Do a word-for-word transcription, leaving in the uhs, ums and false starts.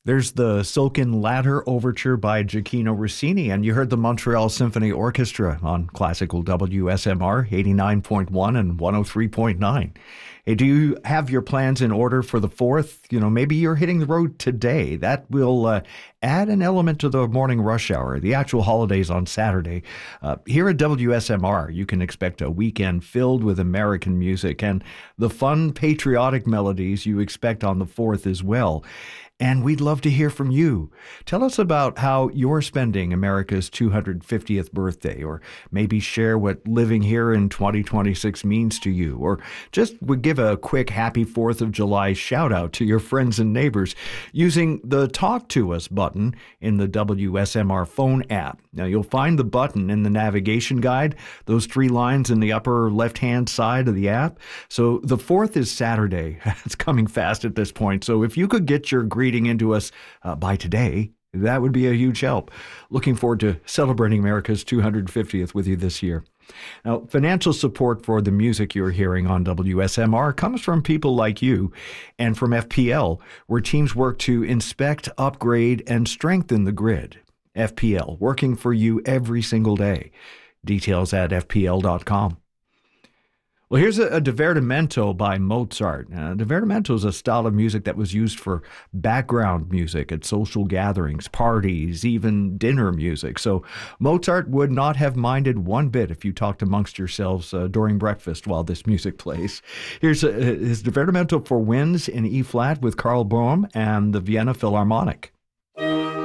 There's the Silken Ladder Overture by Gioacchino Rossini, and you heard the Montreal Symphony Orchestra on classical W S M R eighty-nine point one and one oh three point nine. Hey, do you have your plans in order for the fourth? You know, maybe you're hitting the road today. That will uh, add an element to the morning rush hour. The actual holidays on Saturday. Uh, here at W S M R, you can expect a weekend filled with American music and the fun patriotic melodies you expect on the fourth as well. And we'd love to hear from you. Tell us about how you're spending America's two hundred fiftieth birthday, or maybe share what living here in twenty twenty-six means to you, or just would give a quick happy fourth of July shout out to your friends and neighbors using the Talk to Us button in the W S M R phone app. Now, you'll find the button in the navigation guide, those three lines in the upper left-hand side of the app. So the fourth is Saturday. It's coming fast at this point. So if you could get your greeting into us uh, by today, that would be a huge help. Looking forward to celebrating America's two hundred fiftieth with you this year. Now, financial support for the music you're hearing on W S M R comes from people like you and from F P L, where teams work to inspect, upgrade, and strengthen the grid. F P L, working for you every single day. Details at f p l dot com. Well, here's a, a divertimento by Mozart. Uh, divertimento is a style of music that was used for background music at social gatherings, parties, even dinner music. So Mozart would not have minded one bit if you talked amongst yourselves uh, during breakfast while this music plays. Here's a, his divertimento for winds in E-flat with Karl Böhm and the Vienna Philharmonic.